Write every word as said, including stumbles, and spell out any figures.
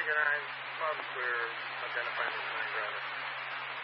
thirty-nine, loud and clear, identifying the nine driver.